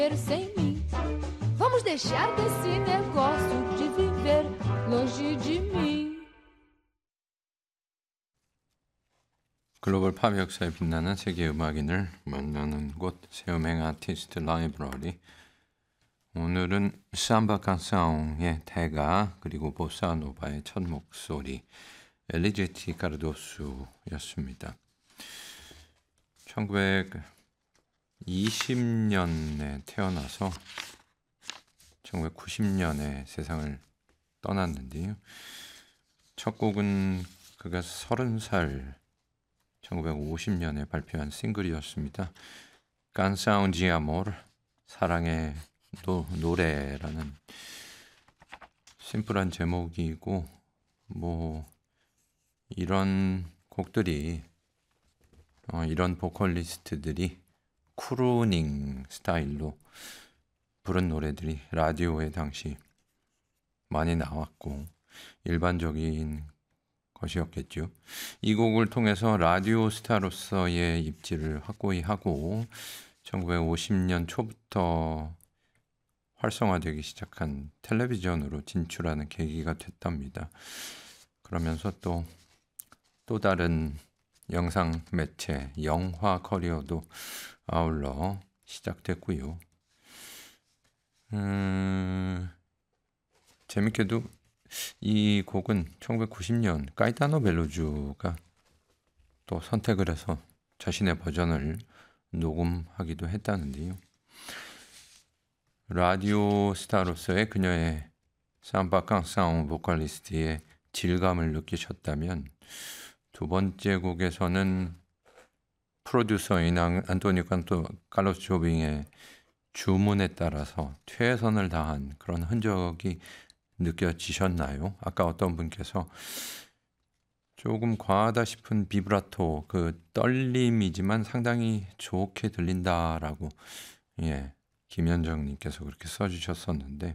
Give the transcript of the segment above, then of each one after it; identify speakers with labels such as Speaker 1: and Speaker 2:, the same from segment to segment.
Speaker 1: sem mim. Vamos deixar desse negócio de viver longe de mim.
Speaker 2: 글로벌 팝 역사에 빛나는 세계 음악인을 만나는 곳 세우맹 아티스트 라이브러리. 오늘은 삼바 칸사옹의 대가 그리고 보사노바의 첫 목소리 엘리제티 카르도수였습니다. 1920년에 태어나서 1990년에 세상을 떠났는데요. 첫 곡은 그가 30살 1950년에 발표한 싱글이었습니다. 깐사운 지 아모르, 사랑의 노래라는 심플한 제목이고, 뭐 이런 곡들이 이런 보컬리스트들이 크루닝 스타일로 부른 노래들이 라디오에 당시 많이 나왔고 일반적인 것이었겠죠. 이 곡을 통해서 라디오 스타로서의 입지를 확고히 하고 1950년 초부터 활성화되기 시작한 텔레비전으로 진출하는 계기가 됐답니다. 그러면서 또 다른 영상 매체, 영화 커리어도 아울러 시작됐고요. 재밌게도 이 곡은 1990년 까이타노 벨루주가 또 선택을 해서 자신의 버전을 녹음하기도 했다는데요. 라디오 스타로서의 그녀의 삼바 칸사옹 보컬리스트의 질감을 느끼셨다면 두 번째 곡에서는 프로듀서인 안토니오 칼로스 조빙의 주문에 따라서 최선을 다한 그런 흔적이 느껴지셨나요? 아까 어떤 분께서 조금 과하다 싶은 비브라토, 그 떨림이지만 상당히 좋게 들린다라고 김현정님께서 그렇게 써주셨었는데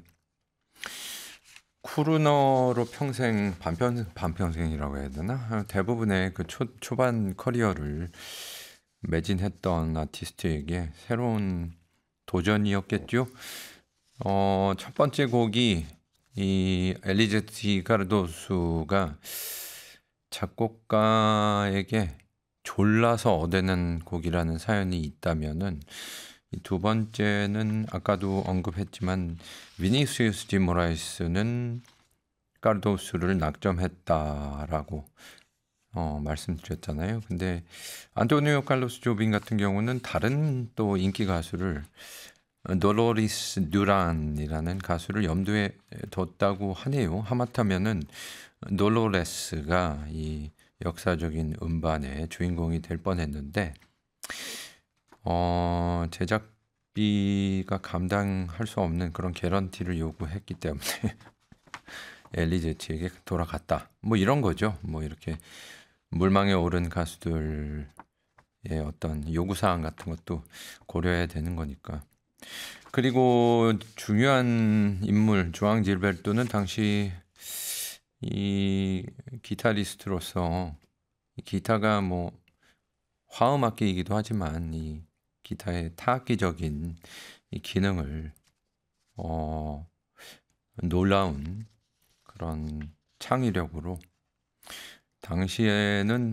Speaker 2: 크루너로 평생 반평생이라고 해야 되나? 대부분의 그 초반 커리어를 매진했던 아티스트에게 새로운 도전이었겠죠. 첫 번째 곡이 이 엘리제티 카르도수가 작곡가에게 졸라서 얻어낸 곡이라는 사연이 있다면은 이 두 번째는 아까도 언급했지만 비니시우스 디 모라이스는 카르도수를 낙점했다라고 말씀드렸잖아요. 근데 안토니오 칼로스 조빈 같은 경우는 다른 또 인기 가수를 돌로리스 듀란이라는 가수를 염두에 뒀다고 하네요. 하마터면은 돌로레스가 이 역사적인 음반의 주인공이 될 뻔했는데 제작비가 감당할 수 없는 그런 개런티를 요구했기 때문에 엘리제티에게 돌아갔다. 뭐 이런 거죠. 뭐 이렇게 물망에 오른 가수들의 어떤 요구사항 같은 것도 고려해야 되는 거니까. 그리고 중요한 인물 주앙 질베르토는 당시 이 기타리스트로서 기타가 뭐 화음악기이기도 하지만 이 기타의 타악기적인 이 기능을 놀라운 그런 창의력으로 당시에는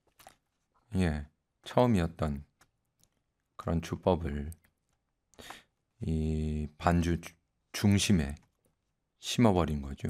Speaker 2: 처음이었던 그런 주법을 이 반주 중심에 심어버린 거죠.